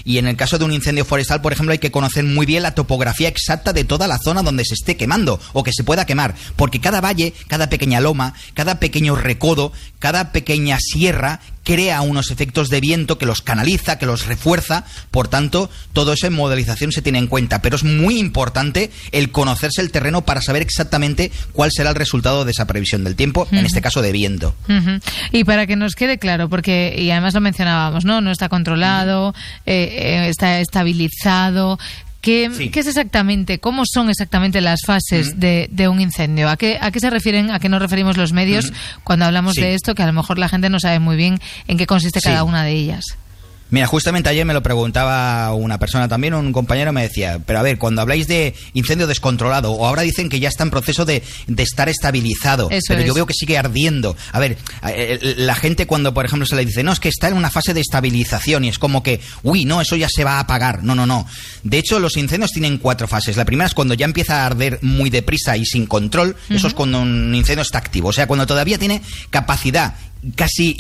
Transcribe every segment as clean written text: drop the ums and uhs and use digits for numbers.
Y en el caso de un incendio forestal, por ejemplo, hay que conocer muy bien la topografía exacta de toda la zona donde se esté quemando o que se pueda quemar, porque cada valle, cada pequeña loma, cada pequeño recodo, cada pequeña sierra crea unos efectos de viento que los canaliza, que los refuerza. Por tanto, todo eso en modelización se tiene en cuenta, pero es muy importante el conocerse el terreno para saber exactamente cuál será el resultado de esa previsión del tiempo, en este caso de viento. Y para que nos quede claro, porque y además lo mencionábamos, no está controlado, está estabilizado. ¿Qué es exactamente, cómo son exactamente las fases de un incendio? ¿A qué se refieren, a qué nos referimos los medios cuando hablamos de esto, que a lo mejor la gente no sabe muy bien en qué consiste cada una de ellas? Mira, justamente ayer me lo preguntaba una persona también, un compañero me decía, pero a ver, cuando habláis de incendio descontrolado, o ahora dicen que ya está en proceso de estar estabilizado, pero yo veo que sigue ardiendo. A ver, la gente cuando, por ejemplo, se le dice, no, es que está en una fase de estabilización, y es como que, uy, no, eso ya se va a apagar. No. De hecho, los incendios tienen 4 fases. La primera es cuando ya empieza a arder muy deprisa y sin control, eso es cuando un incendio está activo, o sea, cuando todavía tiene capacidad casi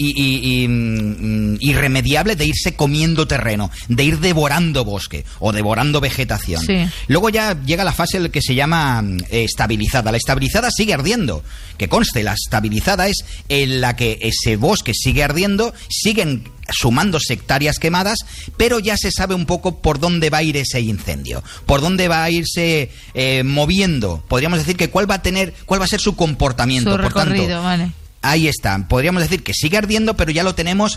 irremediable de irse comiendo terreno, de ir devorando bosque o devorando vegetación. Luego ya llega la fase que se llama estabilizada. La estabilizada sigue ardiendo, que conste, la estabilizada es en la que ese bosque sigue ardiendo, siguen sumándose hectáreas quemadas, pero ya se sabe un poco por dónde va a ir ese incendio, por dónde va a irse moviendo. Podríamos decir que cuál va a ser su comportamiento. Su recorrido, vale. Ahí está. Podríamos decir que sigue ardiendo, pero ya lo tenemos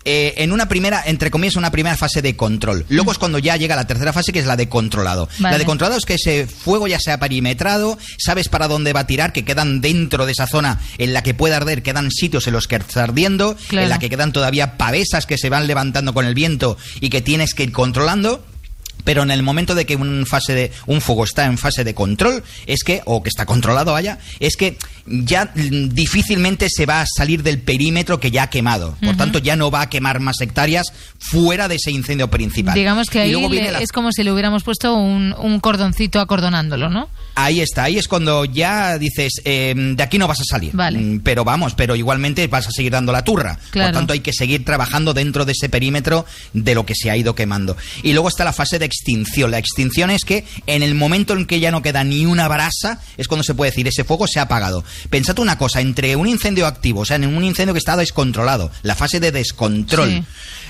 en una primera, entre comillas, una primera fase de control. Luego es cuando ya llega la tercera fase, que es la de controlado. Vale. La de controlado es que ese fuego ya se ha perimetrado, sabes para dónde va a tirar, que quedan dentro de esa zona en la que puede arder, quedan sitios en los que está ardiendo, en la que quedan todavía pavesas que se van levantando con el viento y que tienes que ir controlando. Pero en el momento de que un fuego está en fase de control, o que está controlado, es que ya difícilmente se va a salir del perímetro que ya ha quemado. Por tanto, ya no va a quemar más hectáreas fuera de ese incendio principal. Digamos que ahí es como si le hubiéramos puesto un cordoncito acordonándolo, ¿no? Ahí está, ahí es cuando ya dices, de aquí no vas a salir. Vale. Pero igualmente vas a seguir dando la turra. Claro. Por tanto, hay que seguir trabajando dentro de ese perímetro de lo que se ha ido quemando. Y luego está la fase de extinción. La extinción es que en el momento en que ya no queda ni una brasa, es cuando se puede decir, ese fuego se ha apagado. Pensad una cosa, entre un incendio activo, o sea, en un incendio que está descontrolado, la fase de descontrol,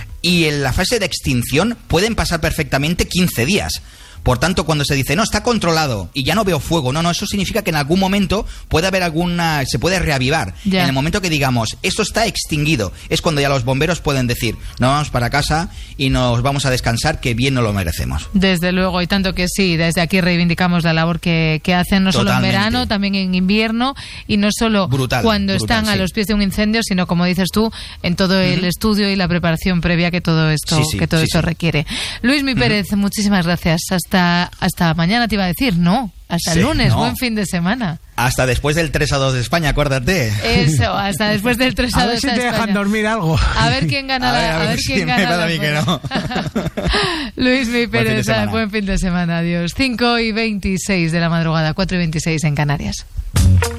y en la fase de extinción pueden pasar perfectamente 15 días. Por tanto, cuando se dice, no, está controlado y ya no veo fuego, no, eso significa que en algún momento puede haber se puede reavivar. Ya. En el momento que digamos, esto está extinguido, es cuando ya los bomberos pueden decir, nos vamos para casa y nos vamos a descansar, que bien nos lo merecemos. Desde luego, y tanto que sí, desde aquí reivindicamos la labor que hacen, no solo en verano, también en invierno, y no solo cuando están a los pies de un incendio, sino, como dices tú, en todo el estudio y la preparación previa que todo esto requiere. Luismi Pérez, muchísimas gracias. Hasta mañana te iba a decir, no, hasta el lunes, buen fin de semana. Hasta después del 3-2 de España, acuérdate. Eso, hasta después del 3-2 de España. A ver si te dejan dormir algo. A ver quién gana. A ver quién gana. A mí que no. Luismi Pérez, buen fin de semana, adiós. 5:26 de la madrugada, 4:26 en Canarias.